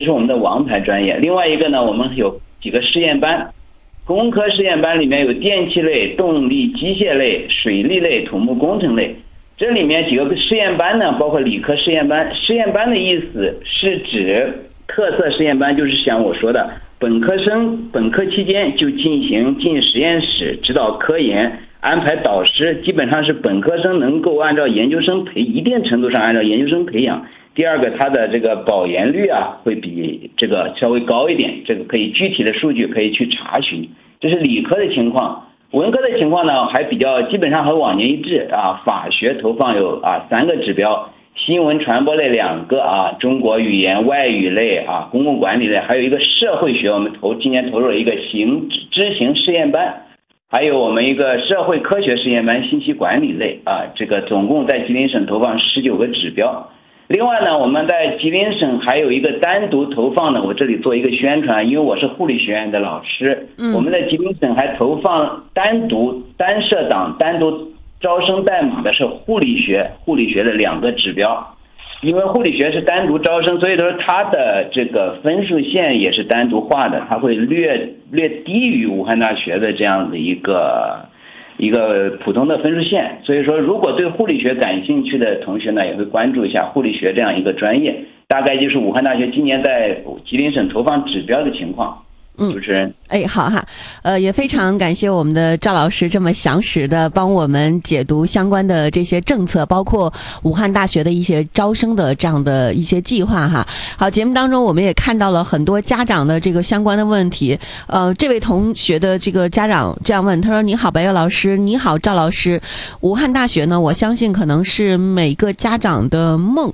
这是我们的王牌专业。另外一个呢，我们有几个试验班，工科试验班里面有电气类、动力机械类、水利类、土木工程类。这里面几个试验班呢，包括理科试验班。试验班的意思是指特色试验班，就是像我说的，本科生本科期间就进实验室指导科研，安排导师，基本上是本科生能够按照研究生一定程度上按照研究生培养。第二个，它的这个保研率会比这个稍微高一点，这个可以具体的数据可以去查询。这是理科的情况。文科的情况呢，还基本上和往年一致法学投放有3个指标，新闻传播类2个中国语言外语类公共管理类，还有一个社会学，我们今年投入了一个知行试验班，还有我们一个社会科学试验班信息管理类这个总共在吉林省投放19个指标。另外呢，我们在吉林省还有一个单独投放的，我这里做一个宣传，因为我是护理学院的老师，我们在吉林省还投放单设档单独招生代码的是护理学的2个指标。因为护理学是单独招生，所以说它的这个分数线也是单独化的，它会略低于武汉大学的这样的一个普通的分数线。所以说如果对护理学感兴趣的同学呢，也会关注一下护理学这样一个专业，大概就是武汉大学今年在吉林省投放指标的情况。主持人， 好哈，也非常感谢我们的赵老师这么详实的帮我们解读相关的这些政策，包括武汉大学的一些招生的这样的一些计划哈。好，节目当中我们也看到了很多家长的这个相关的问题。这位同学的这个家长这样问，他说：“你好，白月老师，你好，赵老师。武汉大学呢，我相信可能是每个家长的梦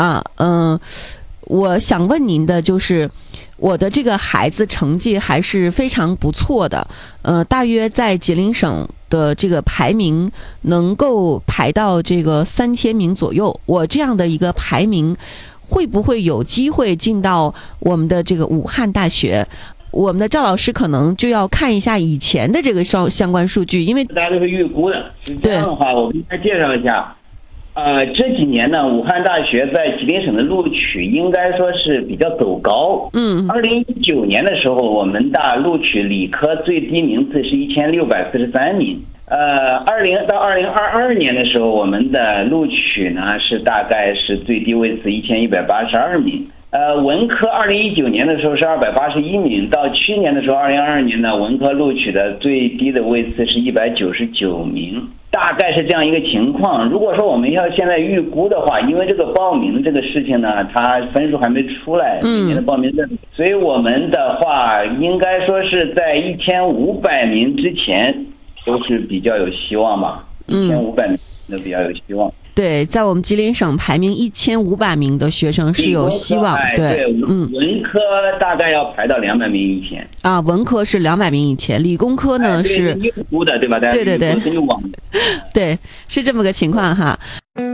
我想问您的就是，我的这个孩子成绩还是非常不错的，大约在吉林省的这个排名能够排到这个3000名左右。我这样的一个排名，会不会有机会进到我们的这个武汉大学？”我们的赵老师可能就要看一下以前的这个相关数据，因为大家都是预估的。这样的话，我给大家介绍一下。这几年呢，武汉大学在吉林省的录取应该说是比较走高。2019年的时候，我们的录取理科最低名次是1643名。到2022年的时候，我们的录取呢是大概是最低位次1182名。文科2019年的时候是281名，到去年的时候2022年呢，文科录取的最低的位次是199名，大概是这样一个情况。如果说我们要现在预估的话，因为这个报名这个事情呢，它分数还没出来，今年的报名证，所以我们的话应该说是在1500名之前都是比较有希望吧，1500名都比较有希望。 对，在我们吉林省排名1500名的学生是有希望。对， 文科大概要排到200名以前文科是200名以前，理工科呢是预估的，对吧？ 对，对，是这么个情况哈。